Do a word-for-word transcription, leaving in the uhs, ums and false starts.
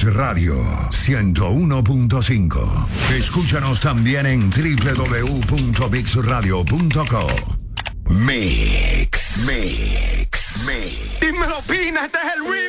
Radio ciento uno punto cinco. Escúchanos también en doble u doble u doble u punto mix radio punto com. Mix, Mix, Mix. Dímelo, Pina, este es el Real.